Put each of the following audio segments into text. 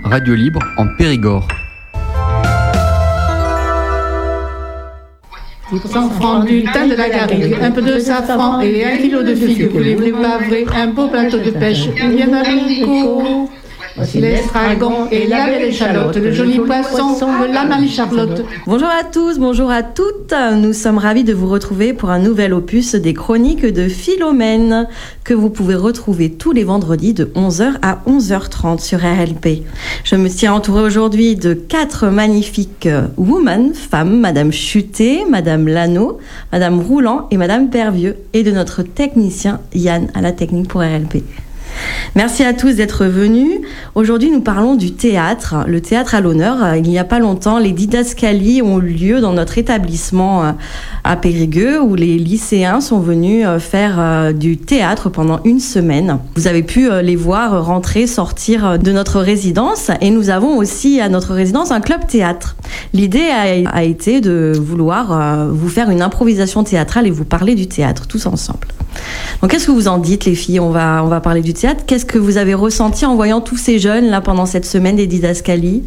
radio libre en Périgord. Enfants du thym de la garrigue, un peu de safran et 1 kilo de figues. Voulez-vous pas vrai un beau plateau de pêche? Il y en a beaucoup. Voici l'estragon et la belle échalote, le joli poisson de la Marie-Charlotte. Bonjour à tous, bonjour à toutes. Nous sommes ravis de vous retrouver pour un nouvel opus des chroniques de Philomène que vous pouvez retrouver tous les vendredis de 11h à 11h30 sur RLP. Je me tiens entourée aujourd'hui de 4 magnifiques femmes, Madame Chutet, Madame Lano, Madame Roulant et Madame Pervieux, et de notre technicien Yann à la technique pour RLP. Merci à tous d'être venus. Aujourd'hui, nous parlons du théâtre. Le théâtre à l'honneur. Il n'y a pas longtemps, les didascalies ont eu lieu dans notre établissement à Périgueux, où les lycéens sont venus faire du théâtre pendant une semaine. Vous avez pu les voir rentrer, sortir de notre résidence. Et nous avons aussi à notre résidence un club théâtre. L'idée a été de vouloir vous faire une improvisation théâtrale et vous parler du théâtre tous ensemble. Donc, qu'est-ce que vous en dites, les filles? On va parler du théâtre. Qu'est-ce que vous avez ressenti en voyant tous ces jeunes là pendant cette semaine des didascalies?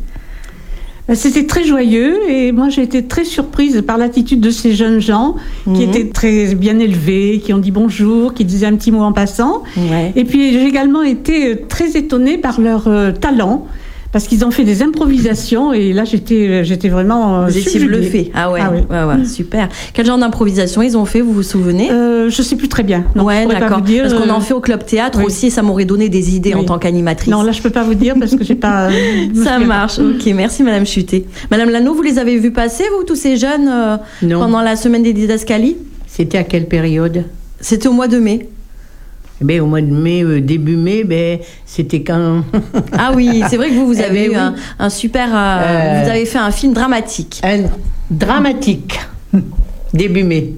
C'était très joyeux et moi j'ai été très surprise par l'attitude de ces jeunes gens qui étaient très bien élevés, qui ont dit bonjour, qui disaient un petit mot en passant. Ouais. Et puis j'ai également été très étonnée par leur talent. Parce qu'ils ont fait des improvisations et là j'étais vraiment Vous étiez bluffée. Ah ouais, ouais, super. Quel genre d'improvisation ils ont fait, vous vous souvenez? Je sais plus très bien. Non, ouais, d'accord. Parce qu'on en fait au club théâtre aussi, et ça m'aurait donné des idées en tant qu'animatrice. Non, là je peux pas vous dire parce que j'ai pas. Ça marche. Ok, merci Madame Chutet. Madame Lano, vous les avez vus passer, vous, tous ces jeunes pendant la semaine des didascalies? C'était à quelle période? C'était au mois de mai. Au mois de mai, début mai, c'était quand... Ah oui, c'est vrai que vous avez eu un super... vous avez fait un film dramatique. Dramatique, début mai.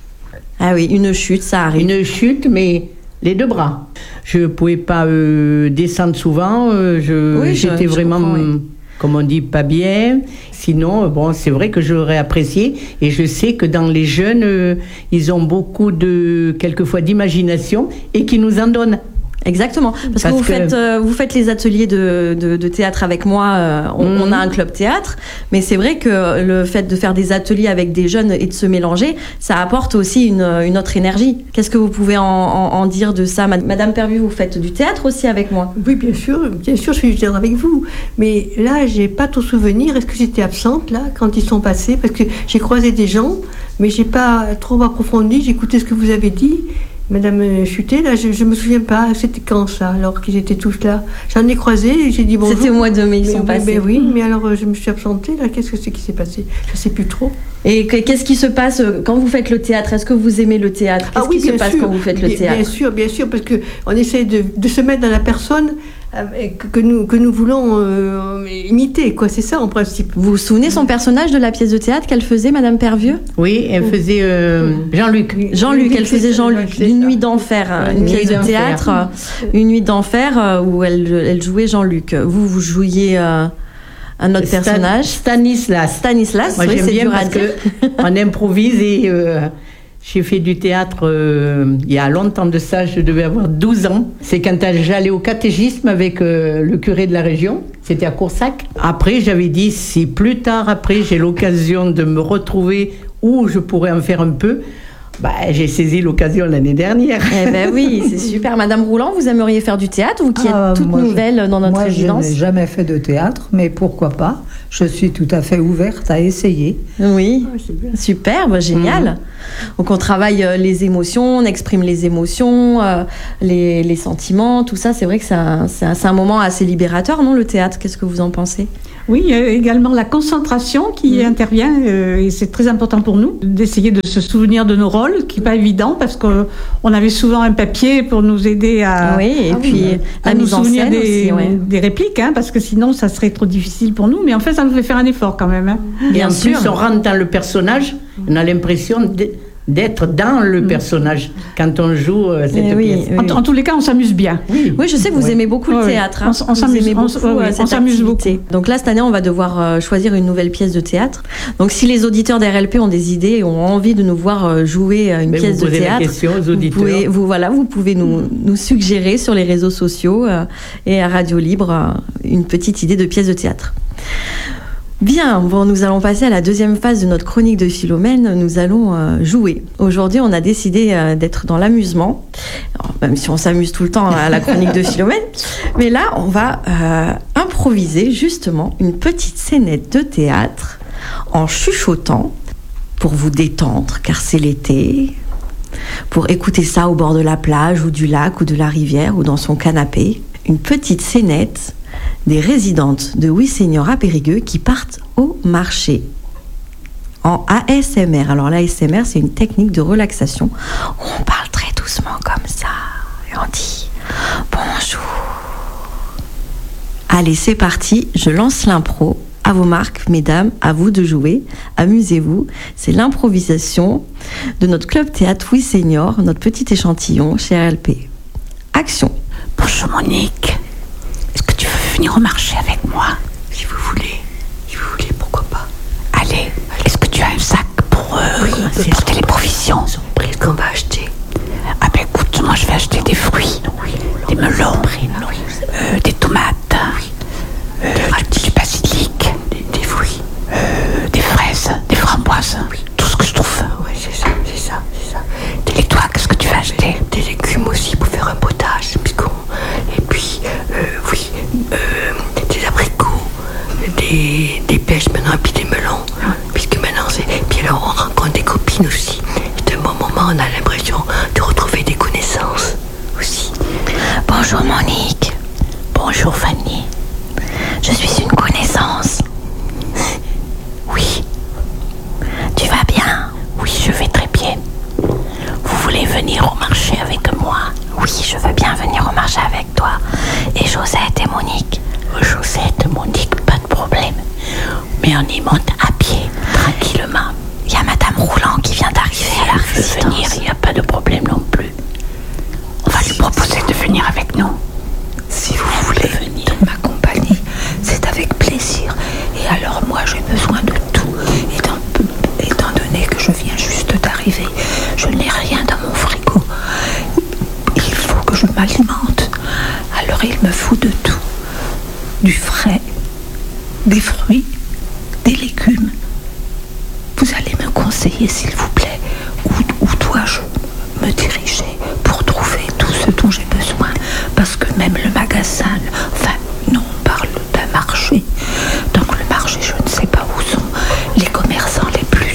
Ah oui, une chute, ça arrive. Une chute, mais les 2 bras. Je ne pouvais pas descendre souvent, j'étais vraiment... Comme on dit, pas bien. Sinon, c'est vrai que je l'aurais apprécié. Et je sais que dans les jeunes, ils ont beaucoup quelquefois d'imagination et qui nous en donnent. Exactement. Parce que vous faites les ateliers de théâtre avec moi. On a un club théâtre. Mais c'est vrai que le fait de faire des ateliers avec des jeunes et de se mélanger, ça apporte aussi une autre énergie. Qu'est-ce que vous pouvez en dire de ça? Madame Pervieux, vous faites du théâtre aussi avec moi? Oui, bien sûr, je fais du théâtre avec vous. Mais là, j'ai pas tout souvenir. Est-ce que j'étais absente, là, quand ils sont passés? Parce que j'ai croisé des gens, mais j'ai pas trop approfondi. J'ai écouté ce que vous avez dit. Madame Chutet, là, je me souviens pas, c'était quand ça, alors qu'ils étaient tous là? J'en ai croisé et j'ai dit bonjour. C'était au mois de mai, ils sont passés. Oui, mais alors je me suis absentée, là, qu'est-ce que c'est qui s'est passé? Je sais plus trop. Et qu'est-ce qui se passe quand vous faites le théâtre? Est-ce que vous aimez le théâtre? Qu'est-ce qui se passe quand vous faites le théâtre? Bien sûr, parce qu'on essaie de se mettre dans la personne que nous voulons imiter, quoi. C'est ça en principe. Vous vous souvenez son personnage de la pièce de théâtre qu'elle faisait, Madame Pervieux? Oui, elle faisait Jean-Luc. Elle faisait Jean-Luc. Une nuit d'enfer, une pièce de théâtre, une nuit d'enfer où elle jouait Jean-Luc. Vous jouiez un autre personnage. Stanislas. Moi, oui, c'est dur à dire. On improvise et j'ai fait du théâtre il y a longtemps de ça, je devais avoir 12 ans. C'est quand j'allais au catéchisme avec le curé de la région, c'était à Coursac. Après, j'avais dit, si plus tard, après, j'ai l'occasion de me retrouver où je pourrais en faire un peu, j'ai saisi l'occasion l'année dernière. Eh ben oui, c'est super. Madame Roulant, vous aimeriez faire du théâtre, vous qui êtes toute nouvelle dans notre résidence? Je n'ai jamais fait de théâtre, mais pourquoi pas? Je suis tout à fait ouverte à essayer. Oui, super, génial. Donc on travaille les émotions, on exprime les émotions, les sentiments, tout ça. C'est vrai que c'est un moment assez libérateur, non, le théâtre? Qu'est-ce que vous en pensez? Oui, il y a également la concentration qui intervient et c'est très important pour nous d'essayer de se souvenir de nos rôles, qui n'est pas évident parce qu'on avait souvent un papier pour nous aider à, la nous mise en souvenir scène des répliques, parce que sinon ça serait trop difficile pour nous. Mais en fait, ça nous fait faire un effort quand même. Et en plus, on rentre dans le personnage, on a l'impression d'être dans le personnage quand on joue cette pièce. En tous les cas, on s'amuse bien. Oui, je sais que vous aimez beaucoup le théâtre. Hein. On s'amuse beaucoup. Donc là, cette année, on va devoir choisir une nouvelle pièce de théâtre. Donc si les auditeurs d'RLP ont des idées et ont envie de nous voir jouer une pièce de théâtre, vous pouvez nous suggérer sur les réseaux sociaux et à Radio Libre une petite idée de pièce de théâtre. Bien, nous allons passer à la deuxième phase de notre chronique de Philomène. Nous allons jouer. Aujourd'hui, on a décidé d'être dans l'amusement, même si on s'amuse tout le temps à la chronique de Philomène. Mais là, on va improviser justement une petite scénette de théâtre en chuchotant pour vous détendre, car c'est l'été, pour écouter ça au bord de la plage ou du lac ou de la rivière ou dans son canapé. Une petite scénette des résidentes de Oui Senior à Périgueux qui partent au marché en ASMR. Alors l'ASMR, c'est une technique de relaxation où on parle très doucement comme ça et on dit bonjour. Allez, c'est parti, je lance l'impro. À vos marques, mesdames, à vous de jouer. Amusez-vous. C'est l'improvisation de notre club théâtre Oui Senior, notre petit échantillon chez RLP. Action. Bonjour Monique. Est-ce que tu veux venir au marché avec moi? Si vous voulez, pourquoi pas. Allez, est-ce que tu as un sac pour porter les provisions? Qu'est-ce qu'on va acheter? Ah ben écoute, moi je vais acheter des fruits, des melons, des tomates, du basilic, des fruits, des fraises, des framboises, tout ce que je trouve. Oui, c'est ça. Et toi, qu'est-ce que tu vas acheter? Des légumes aussi pour faire un potage, et puis, des abricots, des pêches maintenant, et puis des melons, puisque maintenant c'est... Puis alors on rencontre des copines aussi. C'est un bon moment, on a l'impression de retrouver des connaissances aussi. Bonjour Monique. Bonjour Fanny. Je suis une connaissance. Oui. Tu vas bien? Oui, je vais très bien. Vous voulez venir au marché avec moi? Oui, je veux bien venir au marché avec toi. Et Josette et Monique? Josette et Monique, pas de problème. Mais on y monte à pied, tranquillement. Il y a Madame Roulant qui vient d'arriver à la résidence. Venir, il n'y a pas de problème non plus. On va lui proposer de venir avec nous. Si vous voulez venir de ma compagnie, c'est avec plaisir. Et alors moi, j'ai besoin de tout. Étant donné que je viens juste d'arriver, je n'ai rien dans mon frigo. Il faut que je m'alimente. Alors il me faut de tout. Du frais, des fruits, des légumes. Vous allez me conseiller, s'il vous plaît, où dois-je me diriger pour trouver tout ce dont j'ai besoin? Parce que même le magasin, nous on parle d'un marché. Donc le marché, je ne sais pas où sont les commerçants les plus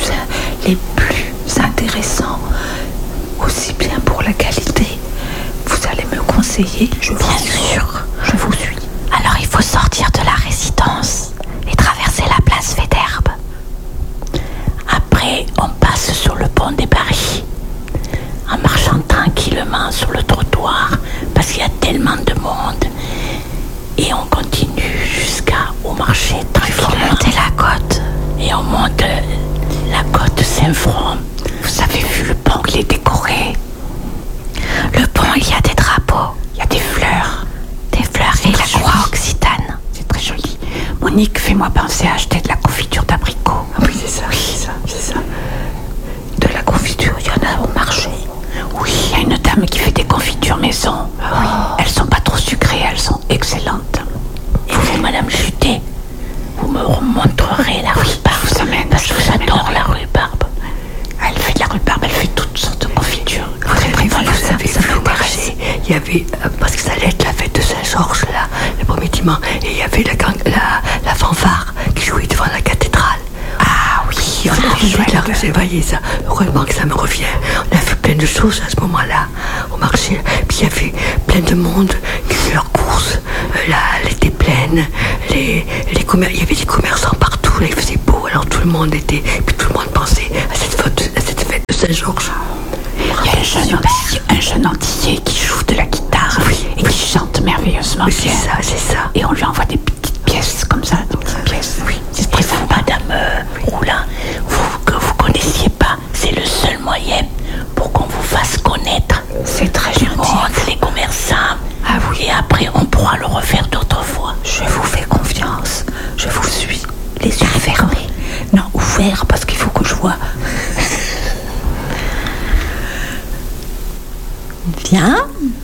intéressants, aussi bien pour la qualité. Vous allez me conseiller? Bien sûr, je vous suis. Alors il faut sortir de la résidence et traverser la place Faidherbe. Après, on passe sur le pont des Barils, en marchant tranquillement sur le trottoir, parce qu'il y a tellement de monde. Et on continue jusqu'au marché tranquillement. Il faut monter la côte. Et on monte la côte Saint-Front. Vous avez vu le pont, il est décoré. Le pont, il y a des drapeaux, il y a des fleurs et la croix occitane. C'est très joli. Monique, fais-moi penser à acheter de la confiture d'abricot. Ah oui, c'est ça. De la confiture, il y en a au marché. Oui, il y a une dame qui fait des confitures maison. Oui. Elles sont pas trop sucrées, elles sont excellentes. Et vous, Madame Juté, vous me montrerez la rhubarbe. Parce que j'adore la rhubarbe. Elle fait de la rhubarbe, elle fait toutes sortes de confitures. Vous avez vu au marché, il y avait, parce que ça allait être la fête de Saint-Georges, là, le premier dimanche, et il y avait la fanfare qui jouait devant la cathédrale. Ah oui, on a vu la rue Sévaillé, ça. Heureusement que ça me revient. On a fait plein de choses à ce moment-là, au marché. Puis il y avait plein de monde qui fait leurs courses. Là, elle était pleine. Il y avait des commerçants partout, là, il faisait beau, alors tout le monde était. Puis tout le monde pensait à cette fête de Saint-Georges. Il y a un jeune antillais qui joue de la guitare et qui chante merveilleusement bien. C'est ça. Et on lui envoie des petites pièces comme ça, c'est très sympa. Madame Roulin, que vous connaissiez pas, c'est le seul moyen après, on pourra le refaire d'autres fois. Je vous fais confiance. Je vous suis. Les yeux fermés. Non, ouverts, parce qu'il faut que je vois. Bien.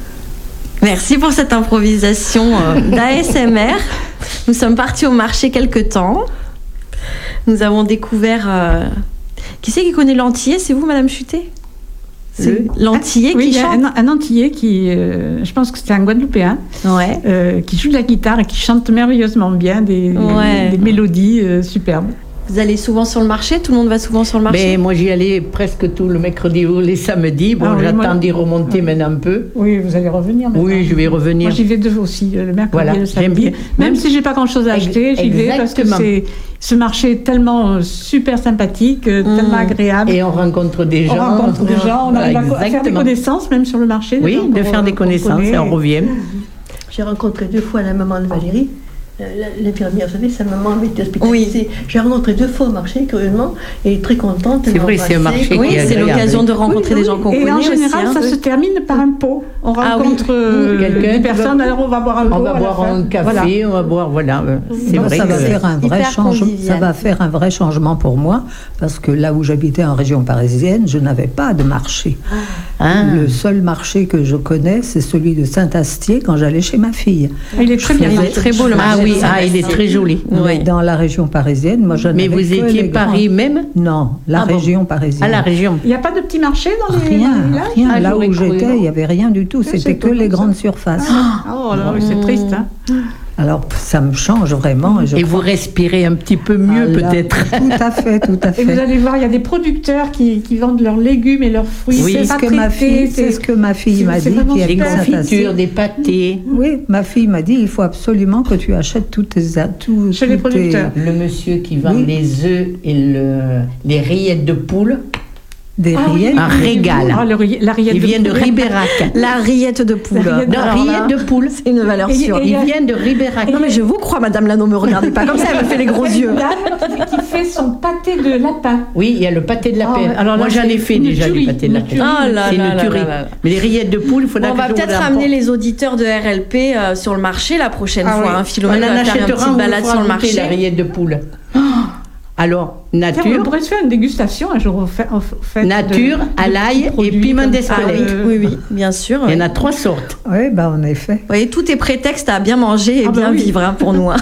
Merci pour cette improvisation d'ASMR. Nous sommes partis au marché quelque temps. Nous avons découvert... Qui c'est qui connaît l'antillais? C'est vous, Madame Chutet? C'est l'antillais oui, qui chante? il y a un antillais qui, je pense que c'était un Guadeloupéen, qui joue de la guitare et qui chante merveilleusement bien des mélodies superbes. Vous allez souvent sur le marché? Tout le monde va souvent sur le marché? Moi, j'y allais presque tout le mercredi ou les samedis. Bon, j'attends d'y remonter maintenant un peu. Oui, vous allez revenir maintenant. Oui, je vais revenir. Moi, j'y vais aussi, le mercredi et le samedi. Bien. Même si j'ai pas grand-chose à acheter, j'y vais parce que ce marché est tellement super sympathique, tellement agréable. Et on rencontre des gens. On arrive à faire des connaissances, même sur le marché. Oui, de faire des connaissances, et on revient. J'ai rencontré 2 fois la maman de Valérie. L'infirmière, vous savez, sa maman avait été hospitalisée. Oui. J'ai rencontré 2 fois au marché, curieusement, et très contente. C'est vrai, c'est un marché qui est c'est l'occasion de rencontrer des gens qu'on connaît. Et en général, aussi, ça se termine par un pot. On rencontre des personnes, alors on va boire un pot. On va boire un café, on va boire, voilà. C'est vrai. Ça va faire un vrai changement. Ça va faire un vrai changement pour moi, parce que là où j'habitais en région parisienne, je n'avais pas de marché. Le seul marché que je connais, c'est celui de Saint-Astier quand j'allais chez ma fille. Il est très bien. Il est très beau le marché. Il est très joli. Oui. Dans la région parisienne, moi j'en avais. Mais vous étiez Paris même? Non, la région parisienne. Ah, la région. Il n'y a pas de petits marchés dans les villages? Rien. Là où j'étais, il n'y avait rien du tout. C'était que les grandes surfaces. Oh là, c'est triste. Hein. Alors, ça me change vraiment. Et vous respirez un petit peu mieux, peut-être. Tout à fait. Et vous allez voir, il y a des producteurs qui vendent leurs légumes et leurs fruits. Oui, c'est ce que ma fille m'a dit. Des confitures, des pâtés. Oui, ma fille m'a dit, il faut absolument que tu achètes tous tes... Chez les producteurs. Le monsieur qui vend les œufs et les rillettes de poule. Des rillettes. Un régal. La rillette il vient de Ribérac. La rillette de poule. Rillette de poule. C'est une valeur sûre. Il vient de Ribérac. Non mais je vous crois, Madame Lano, me regardez pas comme ça, elle me fait les gros yeux. Qui fait son pâté de lapin. Oui, il y a le pâté de lapin. Alors moi j'en ai fait déjà du pâté de lapin. C'est une tuerie. Mais les rillettes de poule, il faudra on va peut-être ramener les auditeurs de RLP sur le marché la prochaine fois. Philomène va faire une petite balade sur le marché. La rillette de poule. Alors, nature. On pourrait se faire une dégustation un jour. Nature, à l'ail et piment d'Espelette. Oui, bien sûr. Il y en a 3 sortes. Oui, en effet. Vous voyez, tout est prétexte à bien manger et bien vivre pour nous.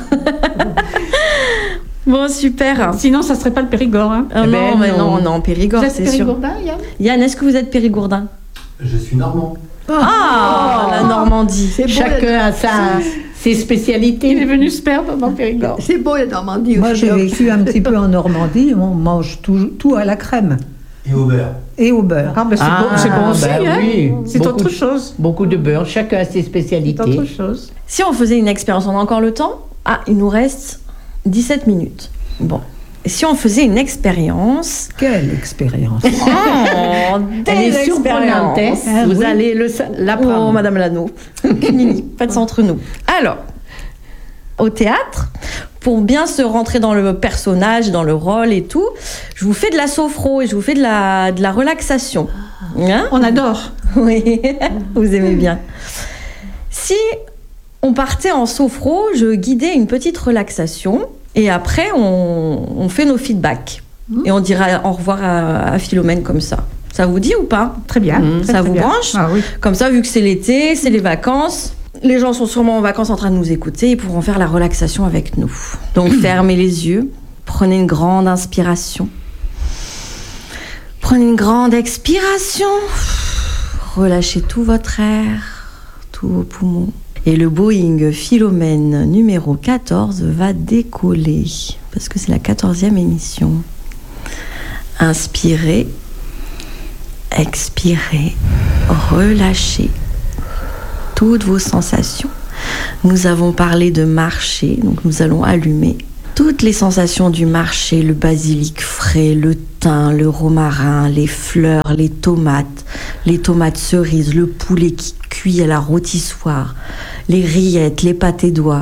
Bon, super. Sinon, ça ne serait pas le Périgord. Hein. Non, Périgord, c'est sûr. Vous êtes Périgourdin, Yann? Yann, est-ce que vous êtes Périgourdin? Je suis normand. La Normandie. Chacun a ses spécialités. Il est venu se perdre dans Périgord. C'est beau la Normandie aussi. Moi, j'ai vécu un petit peu en Normandie. On mange tout à la crème. Et au beurre. Et au beurre. C'est bon aussi. Oui. C'est autre chose. Beaucoup de beurre. Chacun a ses spécialités. C'est autre chose. Si on faisait une expérience, on a encore le temps? Il nous reste 17 minutes. Bon. Si on faisait une expérience... Quelle expérience? Elle est surprenante. Vous allez l'apprendre. Oh, Madame Lano. Faites ça entre nous. Alors, au théâtre, pour bien se rentrer dans le personnage, dans le rôle et tout, je vous fais de la sophro et je vous fais de la relaxation. Hein? On adore. Oui, vous aimez bien. Si on partait en sophro, je guidais une petite relaxation. Et après, on fait nos feedbacks. Et on dira au revoir à Philomène comme ça. Ça vous dit ou pas? Très bien. Ça vous branche? Oui. Comme ça, vu que c'est l'été, c'est les vacances, les gens sont sûrement en vacances en train de nous écouter et pourront faire la relaxation avec nous. Donc, fermez les yeux. Prenez une grande inspiration. Prenez une grande expiration. Relâchez tout votre air, tous vos poumons. Et le Boeing Philomène numéro 14 va décoller, parce que c'est la 14e émission. Inspirez, expirez, relâchez toutes vos sensations. Nous avons parlé de marcher, donc nous allons allumer toutes les sensations du marché, le basilic frais, le thym, le romarin, les fleurs, les tomates cerises, le poulet qui cuit à la rôtissoire, les rillettes, les pâtés d'oie.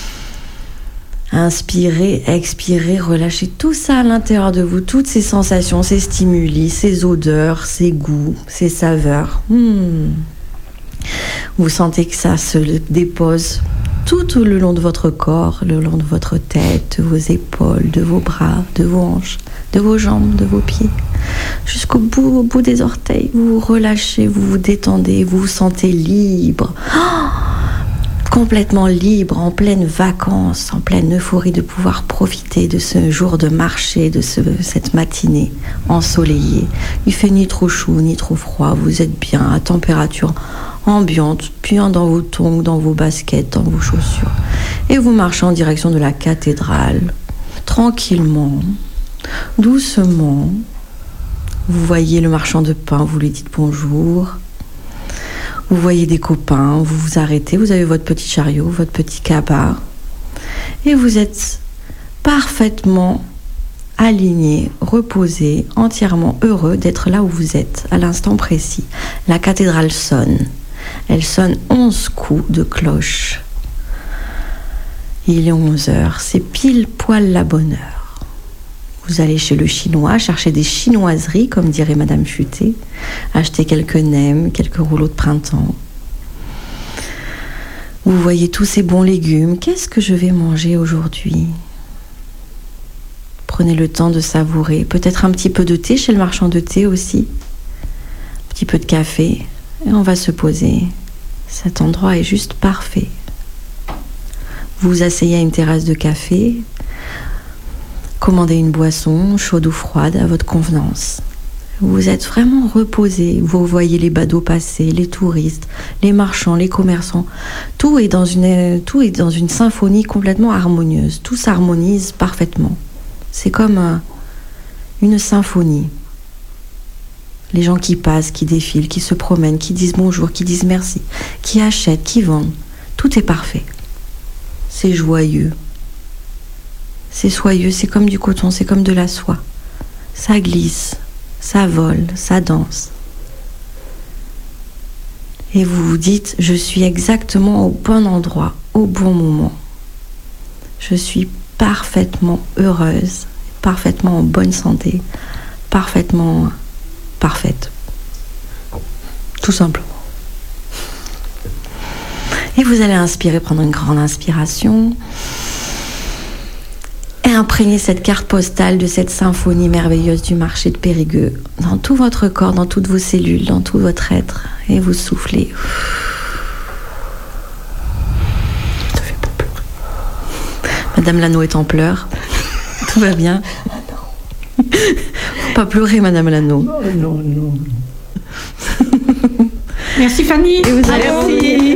Inspirez, expirez, relâchez tout ça à l'intérieur de vous, toutes ces sensations, ces stimuli, ces odeurs, ces goûts, ces saveurs. Vous sentez que ça se dépose tout le long de votre corps, le long de votre tête, de vos épaules, de vos bras, de vos hanches, de vos jambes, de vos pieds, jusqu'au bout des orteils. Vous vous relâchez, vous vous détendez, vous vous sentez libre, complètement libre, en pleine vacances, en pleine euphorie de pouvoir profiter de ce jour de marché, de cette matinée ensoleillée. Il fait ni trop chaud ni trop froid, vous êtes bien à température ambiante, bien dans vos tongs, dans vos baskets, dans vos chaussures. Et vous marchez en direction de la cathédrale, tranquillement, doucement. Vous voyez le marchand de pain, vous lui dites bonjour. Vous voyez des copains, vous vous arrêtez, vous avez votre petit chariot, votre petit cabas. Et vous êtes parfaitement aligné, reposé, entièrement heureux d'être là où vous êtes, à l'instant précis. La cathédrale sonne. Elle sonne 11 coups de cloche. Il est 11h, c'est pile poil la bonne heure. Vous allez chez le chinois, chercher des chinoiseries, comme dirait Madame Futé, acheter quelques nems, quelques rouleaux de printemps. Vous voyez tous ces bons légumes. Qu'est-ce que je vais manger aujourd'hui ? Prenez le temps de savourer. Peut-être un petit peu de thé chez le marchand de thé aussi. Un petit peu de café. Et on va se poser. Cet endroit est juste parfait. Vous vous asseyez à une terrasse de café. Commandez une boisson, chaude ou froide, à votre convenance. Vous êtes vraiment reposé. Vous voyez les badauds passer, les touristes, les marchands, les commerçants. Tout est dans une symphonie complètement harmonieuse. Tout s'harmonise parfaitement. C'est comme une symphonie. Les gens qui passent, qui défilent, qui se promènent, qui disent bonjour, qui disent merci, qui achètent, qui vendent. Tout est parfait. C'est joyeux. C'est soyeux, c'est comme du coton, c'est comme de la soie. Ça glisse, ça vole, ça danse. Et vous vous dites, je suis exactement au bon endroit, au bon moment. Je suis parfaitement heureuse, parfaitement en bonne santé, parfaitement parfaite. Tout simplement. Et vous allez inspirer, prendre une grande inspiration et imprégner cette carte postale de cette symphonie merveilleuse du marché de Périgueux dans tout votre corps, dans toutes vos cellules, dans tout votre être. Et vous soufflez. Ça fait pas pleurer. Madame Lano est en pleurs. Tout va bien. Faut pas pleurer, Madame Lano. Non. Merci Fanny. Et vous allez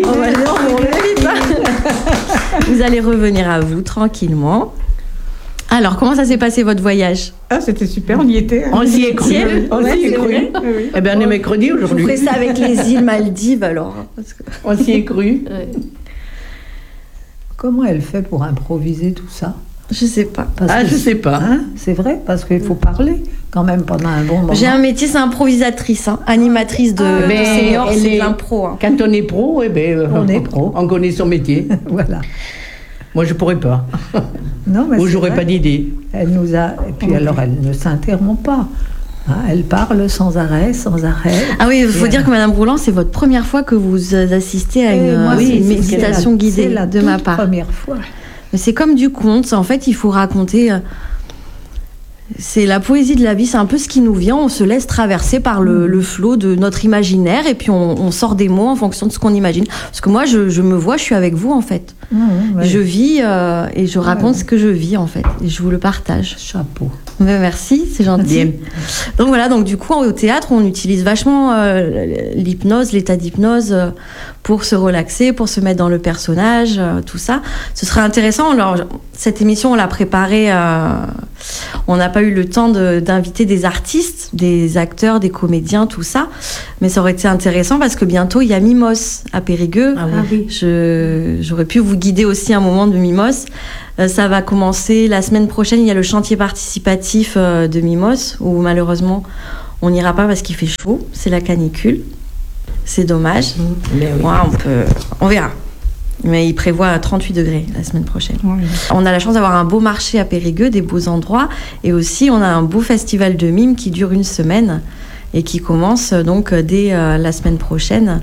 vous allez revenir à vous tranquillement. Alors, comment ça s'est passé votre voyage ? Ah, c'était super, on y était. On s'y est cru. On s'y est cru. Oui. Eh bien, on est mercredi aujourd'hui. Vous ferez ça avec les îles Maldives alors. On s'y est cru. Ouais. Comment elle fait pour improviser tout ça ? Je sais pas. Je sais pas. Hein, c'est vrai, parce qu'il faut parler quand même pendant un bon moment. J'ai un métier, c'est improvisatrice, animatrice de senior, c'est de l'impro. Hein. Quand on est pro, on est pro. On connaît son métier. Voilà. Moi, je pourrais pas. Non, mais ou j'aurais vrai. pas d'idée. Elle nous a... Et puis alors, elle ne s'interrompt pas. Hein, elle parle sans arrêt. Ah oui, il faut dire que Madame Rouland, c'est votre première fois que vous assistez à une méditation guidée de ma part. C'est la première fois. Mais c'est comme du conte. En fait, il faut raconter... C'est la poésie de la vie, c'est un peu ce qui nous vient. On se laisse traverser par le flot de notre imaginaire et puis on sort des mots en fonction de ce qu'on imagine. Parce que moi, je me vois, je suis avec vous en fait. Ouais. Je vis et je raconte ce que je vis en fait. Et je vous le partage. Chapeau. Mais merci, c'est gentil. Bien. Donc voilà, donc du coup au théâtre, on utilise vachement l'hypnose, l'état d'hypnose pour se relaxer, pour se mettre dans le personnage, tout ça. Ce serait intéressant. Alors cette émission, on l'a préparée. On n'a pas eu le temps d'inviter des artistes, des acteurs, des comédiens, tout ça. Mais ça aurait été intéressant parce que bientôt il y a Mimos à Périgueux. Ah oui. J'aurais pu vous guider aussi un moment de Mimos. Ça va commencer la semaine prochaine. Il y a le chantier participatif de Mimos où malheureusement on n'ira pas parce qu'il fait chaud. C'est la canicule. C'est dommage. Mais oui. Ouais, on verra. Mais il prévoit 38 degrés la semaine prochaine. Oui. On a la chance d'avoir un beau marché à Périgueux, des beaux endroits. Et aussi, on a un beau festival de mime qui dure une semaine et qui commence donc dès la semaine prochaine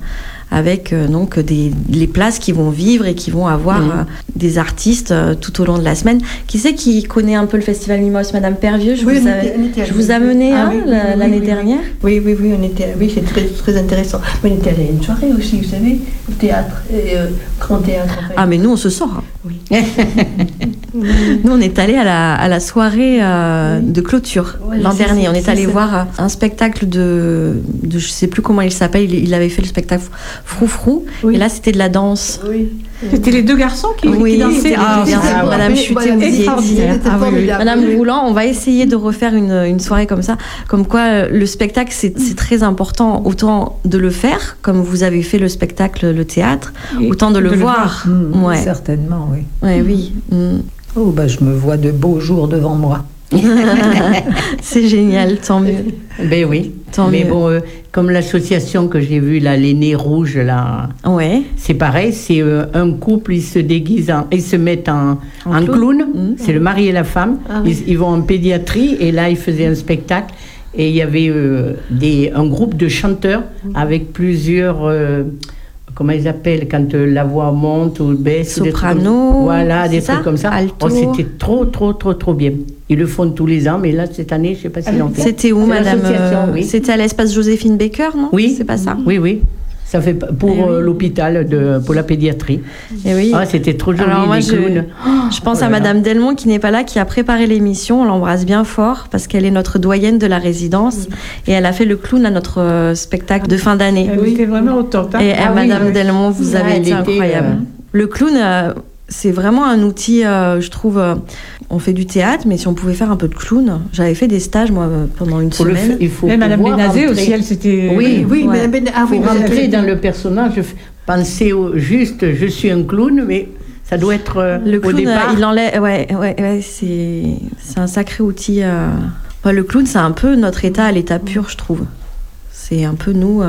avec donc les places qui vont vivre et qui vont avoir des artistes tout au long de la semaine. Qui c'est qui connaît un peu le Festival Mimos? Madame Pervieux, je vous amené l'année dernière. Oui, on était, c'est très, très intéressant. On était allé à une soirée aussi, vous savez, au théâtre, grand théâtre. En fait. Ah, mais nous, on se sort. Oui. Nous, on est allé à la soirée de clôture l'an dernier. On est allé voir un spectacle de je sais plus comment il s'appelle. Il avait fait le spectacle Froufrou. Et là, c'était de la danse. Oui. C'était les deux garçons qui dansaient. Madame Chuté, vous y étiez. Madame Roulant, on va essayer de refaire une soirée comme ça. Comme quoi, le spectacle, c'est très important, autant de le faire, comme vous avez fait le spectacle, le théâtre, autant de le voir. Certainement, oui. Oui. Oh, je me vois de beaux jours devant moi. C'est génial, tant mieux. Ben oui. Mais bon, comme l'association que j'ai vue, là, les Nez Rouges, là, c'est pareil, c'est un couple, ils se déguisent, ils se mettent en clown, c'est le mari et la femme, ils vont en pédiatrie, et là, ils faisaient un spectacle, et il y avait un groupe de chanteurs avec plusieurs... comment ils appellent quand la voix monte ou baisse, soprano, des trucs comme ça. Alto. C'était trop bien. Ils le font tous les ans, mais là cette année, je sais pas s'ils l'ont fait. C'était où, madame? C'était à l'espace Joséphine Baker, non? Oui, c'est pas ça. Oui. Ça fait pour l'hôpital pour la pédiatrie. Et oui. C'était trop joli. Alors moi, les clowns. Je pense à Madame Delmont qui n'est pas là, qui a préparé l'émission. On l'embrasse bien fort parce qu'elle est notre doyenne de la résidence et elle a fait le clown à notre spectacle de fin d'année. Elle était vraiment au top. Et Madame Delmont, vous avez été incroyable. Le clown, c'est vraiment un outil, je trouve. On fait du théâtre, mais si on pouvait faire un peu de clown, j'avais fait des stages moi pendant une semaine. Et Madame Bénazé aussi, elle s'était. Oui, Madame Bénazé. Il faut rentrer dans le personnage, penser juste, je suis un clown, mais ça doit être le clown, au départ. Il enlève, c'est un sacré outil. Le clown, c'est un peu notre état à l'état pur, je trouve. C'est un peu nous,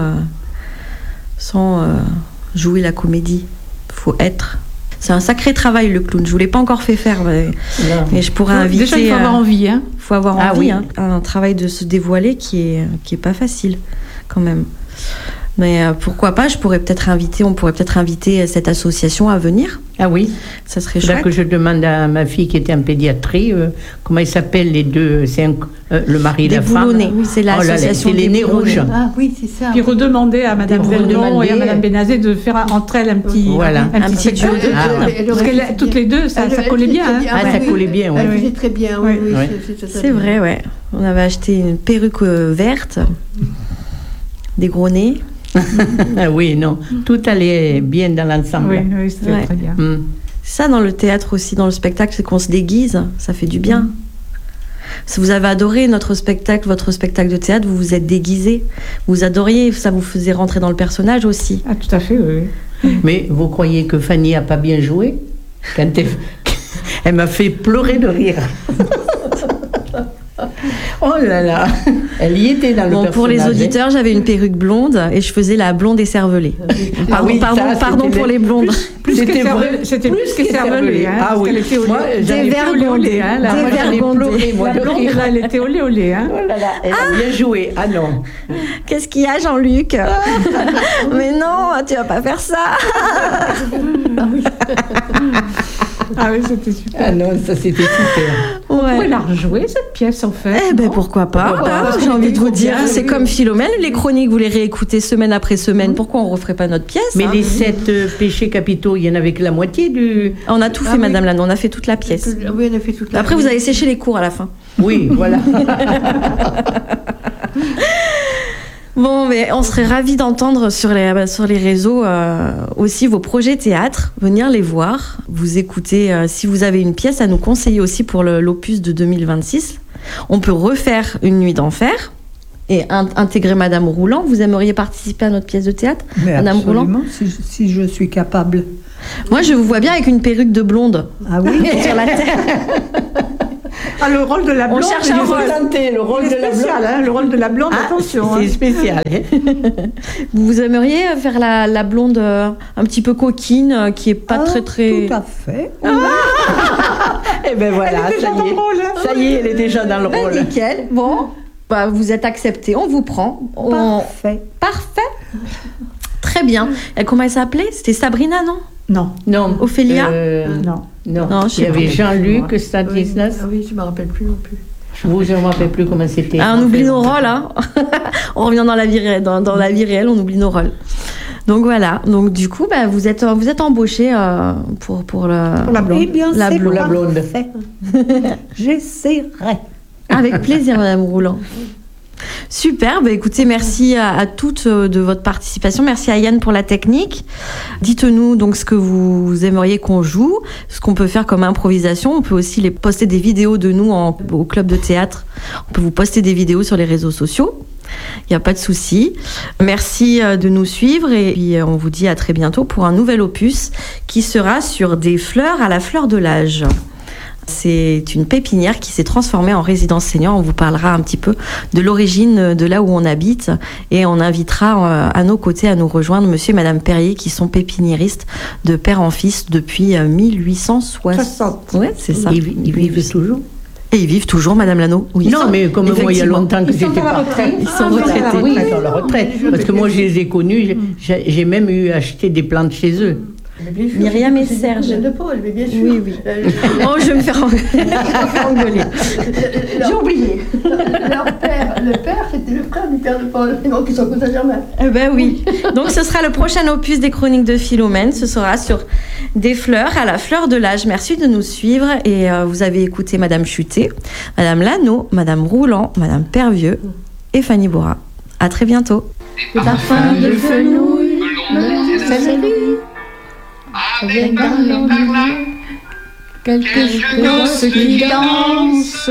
sans jouer la comédie. Faut être. C'est un sacré travail, le clown. Je ne vous l'ai pas encore fait faire, mais je pourrais inviter... Déjà, il faut avoir envie. Il faut avoir envie. Un travail de se dévoiler qui est pas facile, quand même. Mais pourquoi pas, on pourrait peut-être inviter cette association à venir. Ah oui. Ça serait chouette. Là que je demande à ma fille qui était en pédiatrie, comment ils s'appellent les deux, c'est le mari et la femme. Oui, c'est l'association c'est les Nez Rouges. Ah oui, c'est ça. Puis redemander à Madame Delmont et à Madame Bénazé de faire entre elles un petit duo de clown. Parce que toutes les deux, ça collait bien. Ça collait bien, oui. Elle faisait très bien, oui. C'est vrai, ouais. On avait acheté une perruque verte, des gros nez. Oui, non, tout allait bien dans l'ensemble. Oui, c'était très bien. Ça, dans le théâtre aussi, dans le spectacle, c'est qu'on se déguise, ça fait du bien. Si vous avez adoré notre spectacle, votre spectacle de théâtre, vous vous êtes déguisé, vous adoriez, ça vous faisait rentrer dans le personnage aussi. Ah, tout à fait, oui. Mais vous croyez que Fanny a pas bien joué? Quand elle m'a fait pleurer de rire. Oh là là, elle y était dans le personnage. Pour les auditeurs, j'avais une perruque blonde et je faisais la blonde écervelée. Pardon pour les blondes. C'était plus que cervelée. Ah oui, moi j'en ai olé olé. Moi la blonde, elle était olé olé. Oh là là, elle a bien joué. Ah non. Qu'est-ce qu'il y a, Jean-Luc? Mais non, tu vas pas faire ça. Ah oui, c'était super. Ah non, ça c'était super. On pourrait la rejouer, cette pièce, en fait. Eh ben, pourquoi pas, j'ai envie de vous dire. C'est comme Philomène, les chroniques, vous les réécoutez semaine après semaine. Pourquoi on ne referait pas notre pièce? Mais les 7 péchés capitaux, il y en avait que la moitié du... On a tout fait, Madame Lannon, on a fait toute la pièce. Oui, on a fait toute la Après, vous avez séché les cours à la fin. Oui, voilà. Bon, mais on serait ravis d'entendre sur les réseaux aussi vos projets théâtre, venir les voir, vous écouter. Si vous avez une pièce à nous conseiller aussi pour l'opus de 2026, on peut refaire Une nuit d'enfer et intégrer Madame Roulant. Vous aimeriez participer à notre pièce de théâtre, Madame Roulant? Si je suis capable. Moi, je vous vois bien avec une perruque de blonde. Ah oui. Sur la tête. Ah, le rôle de la blonde. On cherche un rôle. Le rôle de la blonde. Le rôle de la blonde, attention. C'est spécial. Vous aimeriez faire la blonde un petit peu coquine, qui est pas très... Tout à fait. Et ben voilà, ça y est, elle est déjà dans le rôle. Nickel. Bon, vous êtes accepté, on vous prend. Parfait. Parfait. Très Très bien. Et comment elle s'appelait? C'était Sabrina, non? Non. Ophélia? Non. Non, il y avait Jean-Luc Stanislas. Ah oui, je ne me rappelle plus non plus. Vous, je ne me rappelle plus comment c'était. Ah, on oublie nos rôles, hein. On revient dans la vie réelle, dans la vie réelle, on oublie nos rôles. Donc voilà. Donc du coup, vous êtes embauché pour la blonde. Eh bien, la c'est blonde. La blonde. parfait. J'essaierai. Avec plaisir, Madame Roulant. Super, écoutez, merci à toutes de votre participation. Merci à Yann pour la technique. Dites-nous donc ce que vous aimeriez qu'on joue, ce qu'on peut faire comme improvisation. On peut aussi poster des vidéos de nous au club de théâtre. On peut vous poster des vidéos sur les réseaux sociaux. Il n'y a pas de souci. Merci de nous suivre et puis on vous dit à très bientôt pour un nouvel opus qui sera sur des fleurs à la fleur de l'âge. C'est une pépinière qui s'est transformée en résidence senior. On vous parlera un petit peu de l'origine de là où on habite et on invitera à nos côtés à nous rejoindre monsieur et madame Perrier qui sont pépiniéristes de père en fils depuis 1860. Ouais, c'est ça. Ils vivent toujours. Et ils vivent toujours, madame Lano? Oui. Non, mais comme moi, il y a longtemps que j'étais pas retraite. Ils sont retraités. Oui, ils sont à la retraite. Parce que moi, je les ai connus. J'ai même acheté des plantes chez eux. Myriam et Serge. De Paul, mais bien sûr. Oui. Oh, je vais me faire engueuler. J'ai oublié. Le père, c'était le frère du père de Paul. Donc, ils sont comme ça, Germain. Eh ben oui. Donc, ce sera le prochain opus des Chroniques de Philomène. Ce sera sur des fleurs à la fleur de l'âge. Merci de nous suivre. Et vous avez écouté Madame Chuté, Madame Lano, Madame Roulant, Madame Pervieux et Fanny Bourra. À très bientôt. Des parfums de fenouil, salut. Avec dans les parlants quelques gosses qui dansent.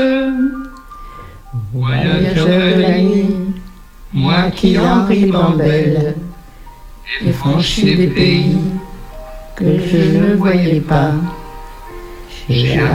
Voyageur de la nuit, moi qui en ribambelle et franchis des pays que je ne voyais pas. J'ai